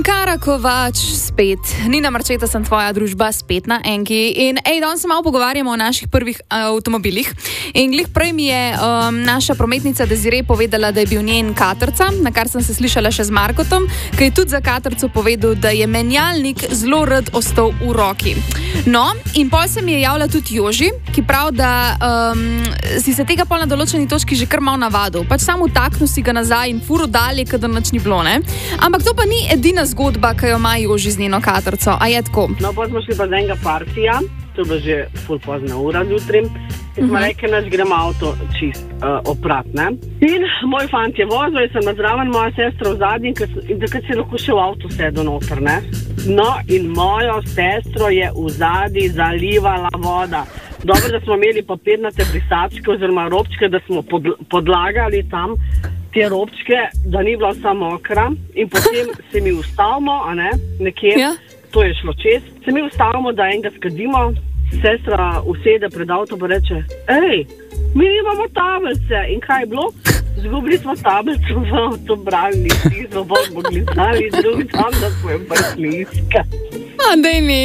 Kara Kovač spet. Nina Marčeta sem tvoja družba spet na Enki. In danes se malo pogovarjamo o naših prvih avtomobilih. In glih prej mi je naša prometnica Desiree povedala, da je bil njen katrca, na kar sem se slišala še z Markotom, ki je tudi za katrco povedal, da je menjalnik zelo rad ostal v roki. No, in pol se mi je javila tudi Joži, ki pravi, da si se tega pol na določeni točki že kar malo navadil. Pač samo utaknil si ga nazaj in furo dalje, kadar nič ni bilo, ne? Ampak to pa ni edina zgodba, ki jo ima Joži z njeno katrco. A je tako? No, pa smo šli pa z enega partija, to je bilo že ful pozna ura jutri. In smo rekli, naš gremo avto čist oprat, ne? In moj fant je vozil, sem zraven, moja sestra v zadnji, in takrat si lahko še v avto sedel noter, ne? No, in mojo sestro je v zadnji zalivala voda. Dobro, da smo imeli papirnate brisačke oziroma robčke, da smo podlagali tam te robčke, da ni bila vsa mokra, in potem se mi ustavimo, a ne, nekje, ja. To je šlo čez, se mi ustavimo, da enega skadimo, sestra usede pred avto pa reče, mi nimamo tablice, in kaj je bilo? Zgubili smo tablico v avtobralnici, smo bolj mogli znali, drugi tam, da smo jim prišli iskati. A, daj mi.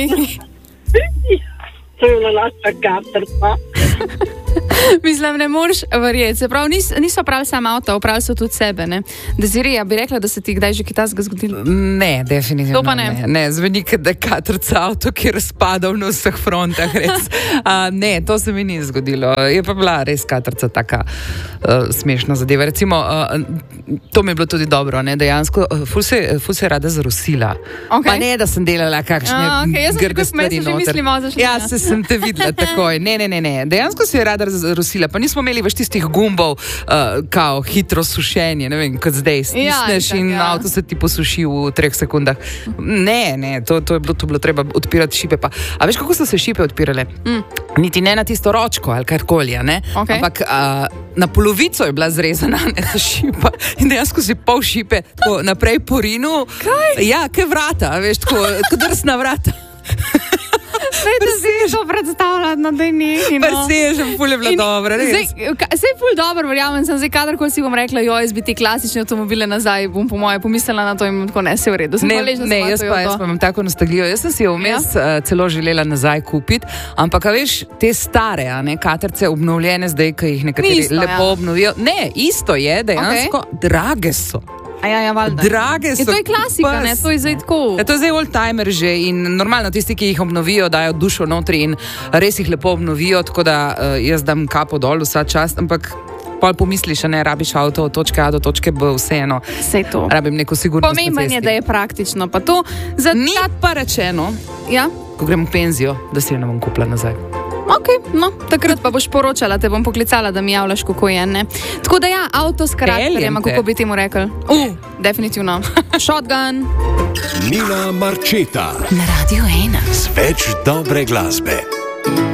To je bila naša katrca. Mislim, ne moreš verjeti. Se pravi, niso pravili samo avto, opravili so tudi sebe, ne? Desiree, bi rekla, da se ti kdaj že kaj takega zgodilo? Ne, definitivno to pa ne. Ne, zveni, da je katrca avto, ki je razpadal na vseh frontah, res. Ne, to se mi ni zgodilo. Je pa bila res katrca taka smešna zadeva. Recimo, to mi je bilo tudi dobro, ne, dejansko, ful se je rada zarusila. Okay. Pa ne, da sem delala kakšne grde stvari noter. Ja, se sem te videla takoj. Ne. Dejansko se je rada zarusila, pa nismo imeli več tistih gumbov, kao hitro sušenje, ne vem, kot zdaj stisneš in avto se ti posuši v 3 sekundah. Ne, to je bilo treba odpirati šipe. Pa. A veš, kako so se šipe odpirale? Niti ne na tisto ročko ali karkoli, ne? Okay. Ampak na polovico je bila zrezana ta šipa in dejansko si pol šipe tako naprej porinil. Kaj? Ja, kaj vrata, veš, tako drsna vrata. Zdaj, da si to predstavljati, no, da je nekaj, no. Presežem, ful je bila dobra, res. Zdaj, ful dobro, verjamem, sem zdaj kadarkoli si bom rekla, jaz bi ti klasične avtomobile nazaj, bom po moje pomislila na to in tako ne, se v redu. Jaz pa imam tako nostalgijo. Jaz sem si jo vmes celo želela nazaj kupiti, ampak, veš, te stare, katrce obnovljene zdaj, ki jih nekateri lepo obnovijo. Ne, isto je, dejansko, drage so. Ja, valjda. Drage so. To je klasika, ne? To je zdaj tako. To je zdaj old-timer že in normalno tisti, ki jih obnovijo, dajo dušo notri in res jih lepo obnovijo, tako da jaz dam kapo dol vsa čast, ampak pol pomisliš, ne rabiš avto od točke A do točke B, vseeno. Vse to. Rabim neko sigurnost na cesti. Pomembno je, da je praktično, pa to ni pa rečeno, ja? Ko grem v penzijo, da si jo ne bom kupila nazaj. Ok, no, takrat pa boš poročala, te bom poklicala, da mi javljaš, kako je, ne? Tako da ja, avto s karakterjem, kako bi temu rekel. Definitivno. Shotgun. Nina Marčeta. Na Radio 1. Z več dobre glasbe.